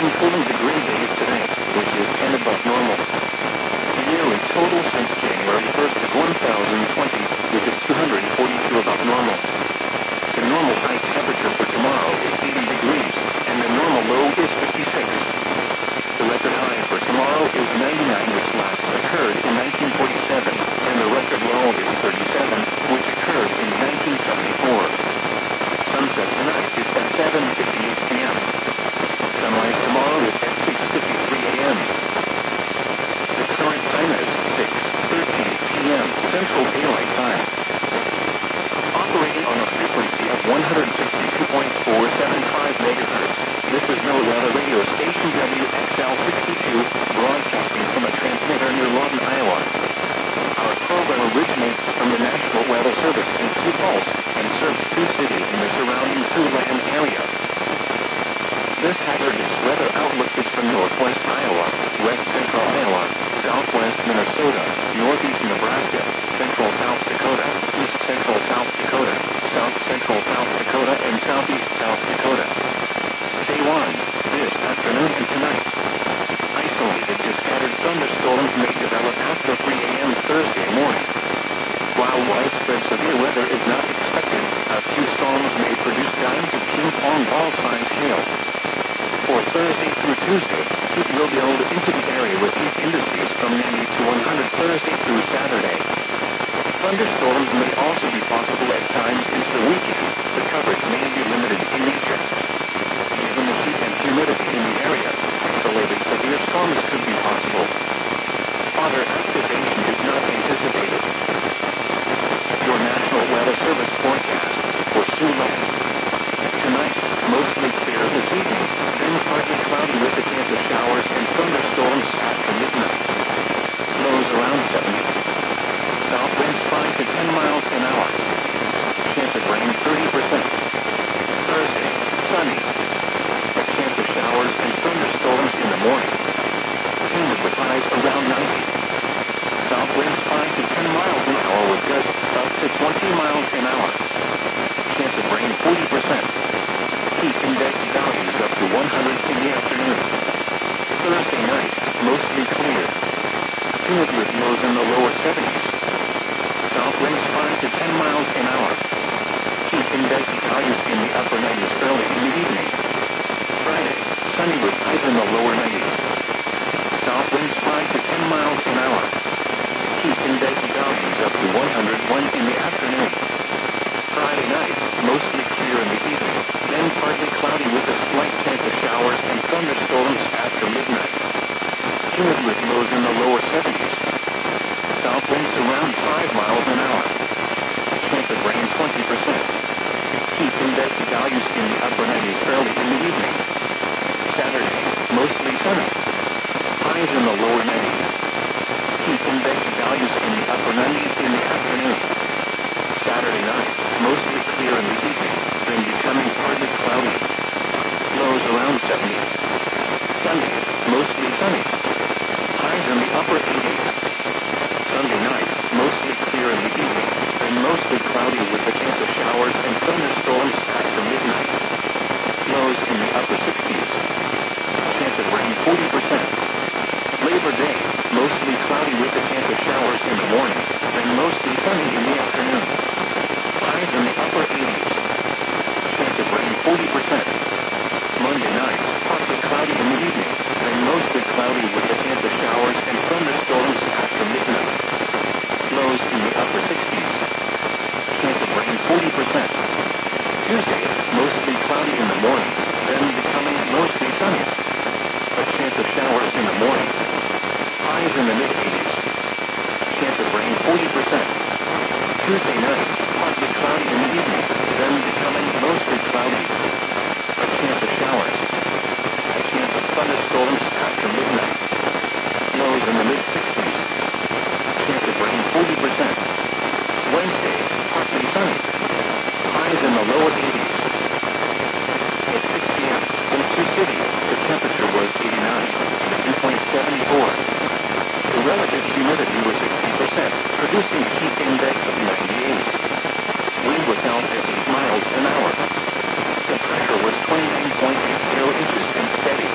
7 cooling degree days today, which is 10 above normal. The yearly total since January 1st is 1020, which is 242 above normal. The normal high temperature for tomorrow is 80 degrees, and the normal low is 56. The record high for tomorrow is 99, which last occurred in 1947, and the record low is 37, which occurred in 1974. Sunset tonight is at 7:58 p.m. Sunrise tomorrow is at 6:53 a.m. The current time is 6:13 p.m. Central Daylight Time. Operating on a frequency of 162.475 MHz, this is No Weather Radio Station WXL62, broadcasting from a transmitter near Lawton, Iowa. Our program originates from the National Weather Service in Sioux Falls and serves 2 cities in the surrounding Siouxland area. This hazardous weather outlook is from northwest Iowa, west central Iowa, southwest Minnesota, northeast Nebraska, central South Dakota, east central South Dakota, south central South Dakota, and southeast South Dakota. Day 1, this afternoon and tonight. Isolated to scattered thunderstorms may develop after 3 a.m. Thursday morning. While widespread severe weather is not expected, a few storms may produce gusts of ping-pong ball-sized hail. For Thursday through Tuesday, heat will build into the area with heat indices from 90 to 100 Thursday through Saturday. Thunderstorms may also be possible at times into the weekend. The coverage may be limited in nature. Given the heat and humidity in the area, isolated severe storms could be possible. Other activation is not anticipated. Your National Weather Service forecast for Siouxland. Tonight, mostly clear this evening, then partly cloudy with a chance of showers and thunderstorms after midnight. Lows around 70. South winds 5 to 10 miles an hour. Chance of rain 30%. Thursday, sunny. A chance of showers and thunderstorms in the morning. Humid with highs around 90. South winds 5 to 10 miles an hour with gusts up to 20 miles an hour. Chance of rain 40%. Heat index values up to 100 in the afternoon. Thursday night, mostly clear. Humid with lows in the lower 70s. South winds 5 to 10 miles an hour. Heat index values in the upper 90s early in the evening. Friday, sunny with highs in the lower 90s. South winds 5 to 10 miles an hour. Heat index values up to 101 in the afternoon. Friday night, mostly clear in the evening, then partly cloudy with a slight chance of showers and thunderstorms after midnight. Humid with lows in the lower 70s. South winds around 5 miles an hour. Chance of rain 20%. Heat index values in the upper 90s early in the evening. Saturday, mostly sunny. Highs in the lower 90s. Heat index values in the upper 90s in the afternoon. Saturday night, mostly clear in the evening, then becoming partly cloudy. Lows around 70. Sunday, mostly sunny. Highs in the upper 80s. Sunday night, mostly clear in the evening, then mostly cloudy with a chance of showers and thunderstorms after midnight. Lows in the upper 60s. Chance of rain 40%. Labor Day, mostly cloudy with a chance of showers in the morning, then mostly sunny in the afternoon. Highs in the upper 80s. Chance of rain 40%. Monday night, partly cloudy in the evening, then mostly cloudy with a chance of showers and thunderstorms after midnight. Lows in the upper 60s. Chance of rain 40%. Tuesday, mostly cloudy in the morning, then becoming mostly sunny. A chance of showers in the morning. Highs in the mid-80s. Chance of rain 40%. Tuesday night,